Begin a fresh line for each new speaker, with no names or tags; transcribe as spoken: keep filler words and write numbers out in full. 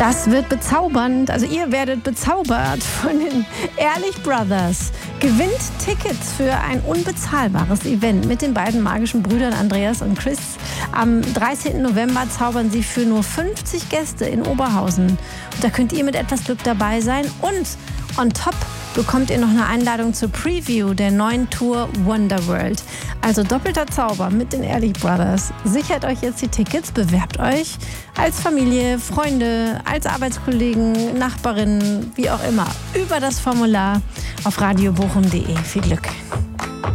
Das wird bezaubernd. Also ihr werdet bezaubert von den Ehrlich Brothers. Gewinnt Tickets für ein unbezahlbares Event mit den beiden magischen Brüdern Andreas und Chris. Am dreizehnten November zaubern sie für nur fünfzig Gäste in Oberhausen. Und da könnt ihr mit etwas Glück dabei sein. Und on top bekommt ihr noch eine Einladung zur Preview der neuen Tour Wonderworld. Also doppelter Zauber mit den Ehrlich Brothers. Sichert euch jetzt die Tickets, bewerbt euch als Familie, Freunde, als Arbeitskollegen, Nachbarinnen, wie auch immer, über das Formular auf radiobochum punkt de. Viel Glück!